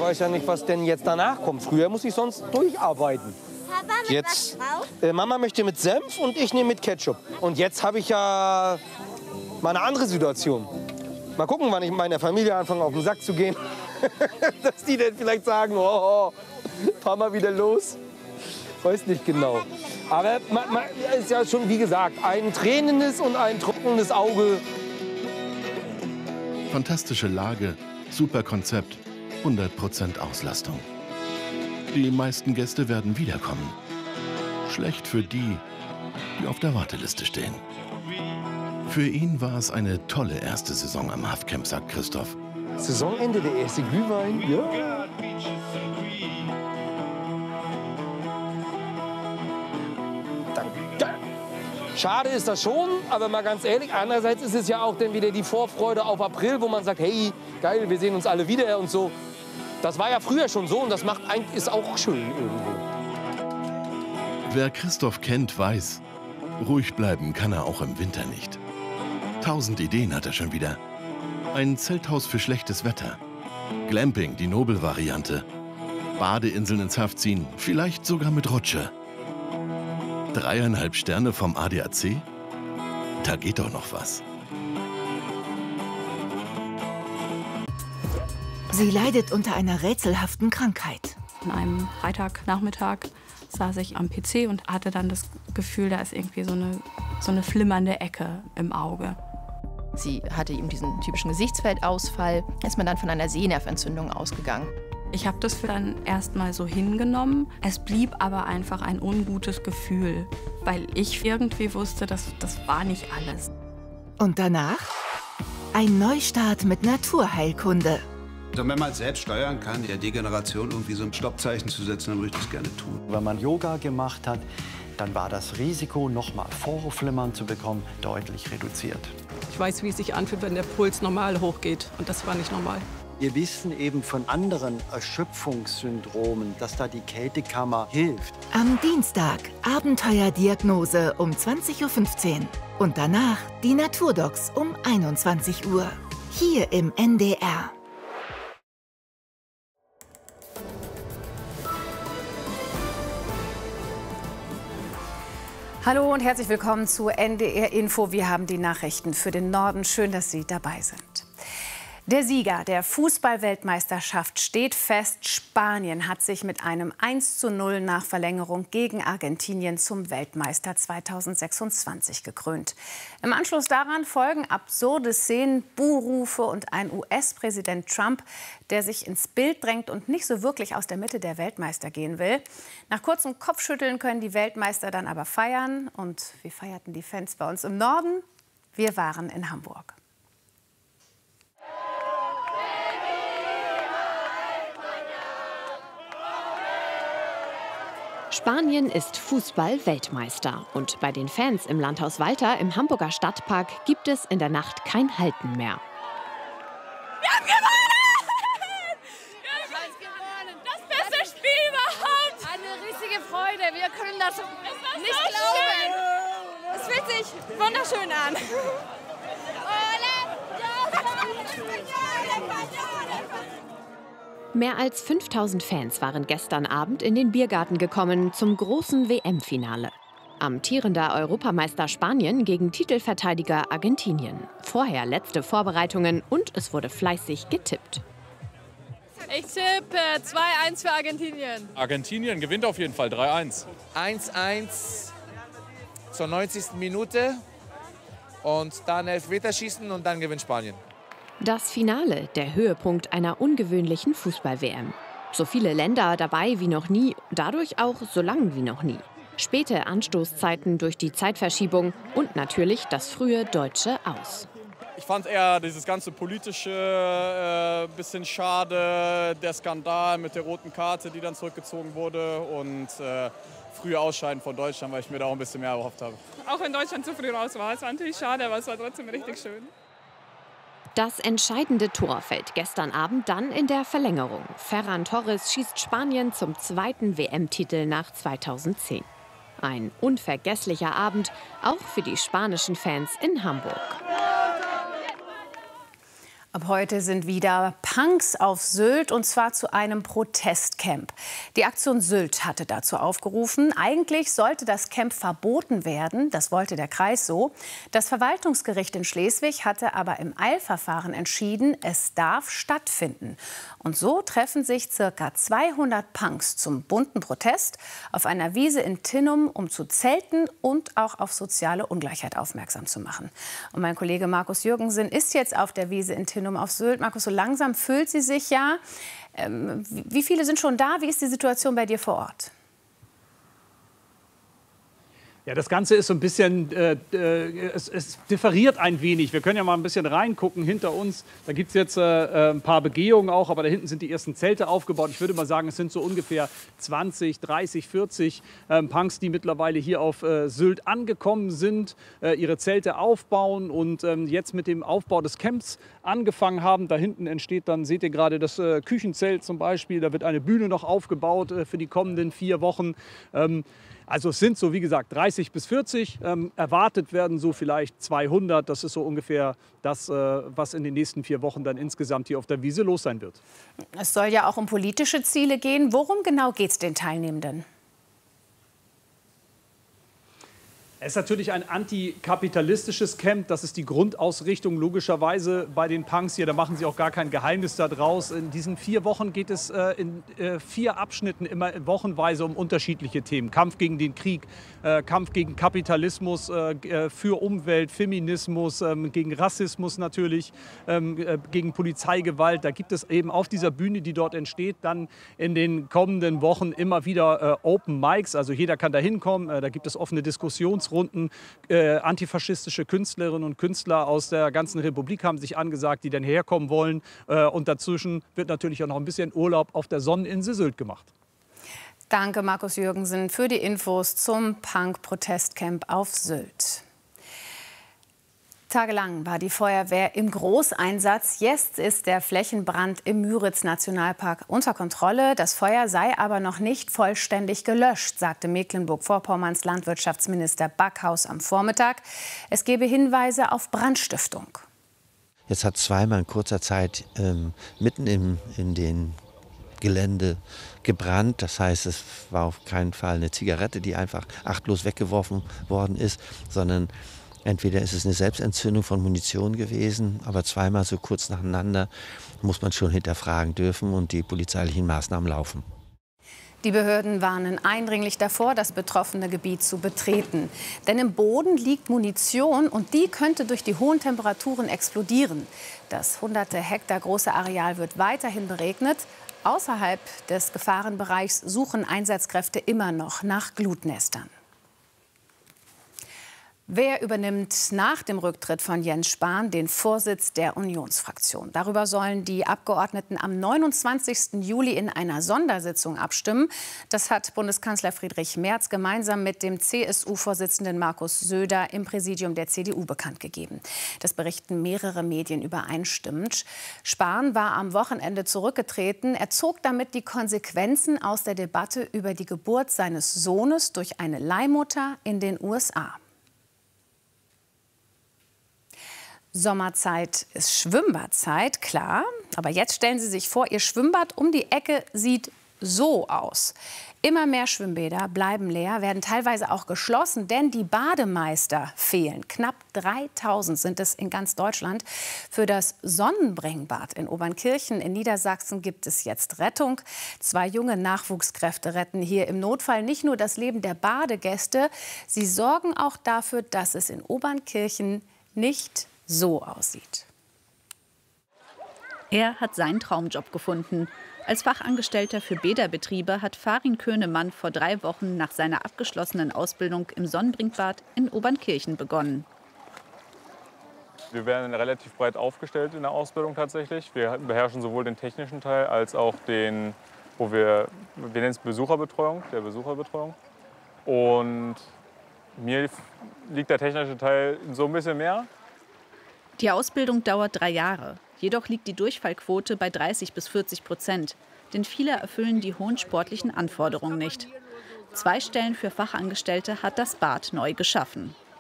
weiß ja nicht, was denn jetzt danach kommt. Früher muss ich sonst durcharbeiten. Papa, mit Jetzt, was drauf? Mama möchte mit Senf und ich nehme mit Ketchup. Und jetzt habe ich ja mal eine andere Situation. Mal gucken, wann ich meiner Familie anfange, auf den Sack zu gehen. Dass die dann vielleicht sagen, oh, fahr mal wieder los. Weiß nicht genau. Aber ist ja schon, wie gesagt, ein tränendes und ein trockenes Auge. Fantastische Lage, super Konzept, 100% Auslastung. Die meisten Gäste werden wiederkommen. Schlecht für die, die auf der Warteliste stehen. Für ihn war es eine tolle erste Saison am Haftcamp, sagt Christoph. Saisonende, der erste Glühwein, ja. Schade ist das schon, aber mal ganz ehrlich, andererseits ist es ja auch dann wieder die Vorfreude auf April, wo man sagt, hey, geil, wir sehen uns alle wieder und so. Das war ja früher schon so und das ist auch schön irgendwo. Wer Christoph kennt, weiß, ruhig bleiben kann er auch im Winter nicht. 1000 Ideen hat er schon wieder. Ein Zelthaus für schlechtes Wetter. Glamping, die Nobel-Variante. Badeinseln ins Haft ziehen, vielleicht sogar mit Rutsche. 3,5 Sterne vom ADAC? Da geht doch noch was. Sie leidet unter einer rätselhaften Krankheit. An einem Freitagnachmittag saß ich am PC und hatte dann das Gefühl, da ist irgendwie so eine flimmernde Ecke im Auge. Sie hatte eben diesen typischen Gesichtsfeldausfall. Ist man dann von einer Sehnerventzündung ausgegangen. Ich habe das dann erst mal so hingenommen. Es blieb aber einfach ein ungutes Gefühl, weil ich irgendwie wusste, das war nicht alles. Und danach ein Neustart mit Naturheilkunde. Also wenn man selbst steuern kann, der Degeneration irgendwie so ein Stoppzeichen zu setzen, dann würde ich das gerne tun. Wenn man Yoga gemacht hat, dann war das Risiko, nochmal Vorhofflimmern zu bekommen, deutlich reduziert. Ich weiß, wie es sich anfühlt, wenn der Puls normal hochgeht. Und das war nicht normal. Wir wissen eben von anderen Erschöpfungssyndromen, dass da die Kältekammer hilft. Am Dienstag Abenteuerdiagnose um 20:15 Uhr. Und danach die Naturdocs um 21 Uhr. Hier im NDR. Hallo und herzlich willkommen zu NDR Info. Wir haben die Nachrichten für den Norden. Schön, dass Sie dabei sind. Der Sieger der Fußball-Weltmeisterschaft steht fest. Spanien hat sich mit einem 1:0 nach Verlängerung gegen Argentinien zum Weltmeister 2026 gekrönt. Im Anschluss daran folgen absurde Szenen, Buhrufe und ein US-Präsident Trump, der sich ins Bild drängt und nicht so wirklich aus der Mitte der Weltmeister gehen will. Nach kurzem Kopfschütteln können die Weltmeister dann aber feiern. Und wie feierten die Fans bei uns im Norden? Wir waren in Hamburg. Spanien ist Fußball-Weltmeister. Und bei den Fans im Landhaus Walter im Hamburger Stadtpark gibt es in der Nacht kein Halten mehr. Wir haben gewonnen! Wir haben gewonnen! Das beste Spiel überhaupt! Eine riesige Freude. Wir können das nicht glauben. Es fühlt sich wunderschön an. Mehr als 5000 Fans waren gestern Abend in den Biergarten gekommen zum großen WM-Finale. Amtierender Europameister Spanien gegen Titelverteidiger Argentinien. Vorher letzte Vorbereitungen und es wurde fleißig getippt. Ich tippe 2:1 für Argentinien. Argentinien gewinnt auf jeden Fall 3:1. 1:1 zur 90. Minute und dann Elfmeterschießen und dann gewinnt Spanien. Das Finale, der Höhepunkt einer ungewöhnlichen Fußball-WM. So viele Länder dabei wie noch nie, dadurch auch so lang wie noch nie. Späte Anstoßzeiten durch die Zeitverschiebung und natürlich das frühe deutsche Aus. Ich fand eher dieses ganze politische bisschen schade, der Skandal mit der roten Karte, die dann zurückgezogen wurde und frühe Ausscheiden von Deutschland, weil ich mir da auch ein bisschen mehr erhofft habe. Auch wenn Deutschland zu früh raus war, es war natürlich schade, aber es war trotzdem richtig schön. Das entscheidende Tor fällt gestern Abend dann in der Verlängerung. Ferran Torres schießt Spanien zum zweiten WM-Titel nach 2010. Ein unvergesslicher Abend, auch für die spanischen Fans in Hamburg. Ab heute sind wieder Punks auf Sylt, und zwar zu einem Protestcamp. Die Aktion Sylt hatte dazu aufgerufen. Eigentlich sollte das Camp verboten werden, das wollte der Kreis so. Das Verwaltungsgericht in Schleswig hatte aber im Eilverfahren entschieden, es darf stattfinden. Und so treffen sich ca. 200 Punks zum bunten Protest auf einer Wiese in Tinnum, um zu zelten und auch auf soziale Ungleichheit aufmerksam zu machen. Und mein Kollege Markus Jürgensen ist jetzt auf der Wiese in Tinnum auf Sylt. Markus, so langsam füllt sie sich ja. Wie viele sind schon da? Wie ist die Situation bei dir vor Ort? Ja, das Ganze ist so ein bisschen, es differiert ein wenig. Wir können ja mal ein bisschen reingucken hinter uns. Da gibt es jetzt ein paar Begehungen auch, aber da hinten sind die ersten Zelte aufgebaut. Ich würde mal sagen, es sind so ungefähr 20, 30, 40 Punks, die mittlerweile hier auf Sylt angekommen sind, ihre Zelte aufbauen und jetzt mit dem Aufbau des Camps angefangen haben. Da hinten entsteht dann, seht ihr gerade, das Küchenzelt zum Beispiel. Da wird eine Bühne noch aufgebaut für die kommenden 4 Wochen. Also es sind so, wie gesagt, 30 bis 40. Erwartet werden so vielleicht 200. Das ist so ungefähr das, was in den nächsten 4 Wochen dann insgesamt hier auf der Wiese los sein wird. Es soll ja auch um politische Ziele gehen. Worum genau geht es den Teilnehmenden? Es ist natürlich ein antikapitalistisches Camp. Das ist die Grundausrichtung logischerweise bei den Punks hier. Da machen sie auch gar kein Geheimnis daraus. In diesen 4 Wochen geht es in 4 Abschnitten immer wochenweise um unterschiedliche Themen. Kampf gegen den Krieg, Kampf gegen Kapitalismus, für Umwelt, Feminismus, gegen Rassismus natürlich, gegen Polizeigewalt. Da gibt es eben auf dieser Bühne, die dort entsteht, dann in den kommenden Wochen immer wieder Open Mics. Also jeder kann da hinkommen. Da gibt es offene Diskussionsrunden. Antifaschistische Künstlerinnen und Künstler aus der ganzen Republik haben sich angesagt, die dann herkommen wollen. Und dazwischen wird natürlich auch noch ein bisschen Urlaub auf der Sonneninsel Sylt gemacht. Danke, Markus Jürgensen, für die Infos zum Punk-Protestcamp auf Sylt. Tagelang war die Feuerwehr im Großeinsatz. Jetzt ist der Flächenbrand im Müritz-Nationalpark unter Kontrolle. Das Feuer sei aber noch nicht vollständig gelöscht, sagte Mecklenburg-Vorpommerns Landwirtschaftsminister Backhaus am Vormittag. Es gebe Hinweise auf Brandstiftung. Jetzt hat zweimal in kurzer Zeit mitten in den Gelände gebrannt. Das heißt, es war auf keinen Fall eine Zigarette, die einfach achtlos weggeworfen worden ist, sondern entweder ist es eine Selbstentzündung von Munition gewesen, aber zweimal so kurz nacheinander muss man schon hinterfragen dürfen und die polizeilichen Maßnahmen laufen. Die Behörden warnen eindringlich davor, das betroffene Gebiet zu betreten. Denn im Boden liegt Munition und die könnte durch die hohen Temperaturen explodieren. Das hunderte Hektar große Areal wird weiterhin beregnet. Außerhalb des Gefahrenbereichs suchen Einsatzkräfte immer noch nach Glutnestern. Wer übernimmt nach dem Rücktritt von Jens Spahn den Vorsitz der Unionsfraktion? Darüber sollen die Abgeordneten am 29. Juli in einer Sondersitzung abstimmen. Das hat Bundeskanzler Friedrich Merz gemeinsam mit dem CSU-Vorsitzenden Markus Söder im Präsidium der CDU bekannt gegeben. Das berichten mehrere Medien übereinstimmend. Spahn war am Wochenende zurückgetreten. Er zog damit die Konsequenzen aus der Debatte über die Geburt seines Sohnes durch eine Leihmutter in den USA. Sommerzeit ist Schwimmbadzeit, klar. Aber jetzt stellen Sie sich vor, Ihr Schwimmbad um die Ecke sieht so aus. Immer mehr Schwimmbäder bleiben leer, werden teilweise auch geschlossen, denn die Bademeister fehlen. Knapp 3000 sind es in ganz Deutschland. Für das Sonnenbringbad in Obernkirchen in Niedersachsen gibt es jetzt Rettung. 2 junge Nachwuchskräfte retten hier im Notfall nicht nur das Leben der Badegäste, sie sorgen auch dafür, dass es in Obernkirchen nicht so aussieht. Er hat seinen Traumjob gefunden. Als Fachangestellter für Bäderbetriebe hat Farin Könemann vor 3 Wochen nach seiner abgeschlossenen Ausbildung im Sonnenbringbad in Obernkirchen begonnen. Wir werden relativ breit aufgestellt in der Ausbildung tatsächlich. Wir beherrschen sowohl den technischen Teil als auch den, wir nennen es Besucherbetreuung, der Besucherbetreuung. Und mir liegt der technische Teil so ein bisschen mehr. Die Ausbildung dauert 3 Jahre. Jedoch liegt die Durchfallquote bei 30 bis 40%. Denn viele erfüllen die hohen sportlichen Anforderungen nicht. 2 Stellen für Fachangestellte hat das Bad neu geschaffen.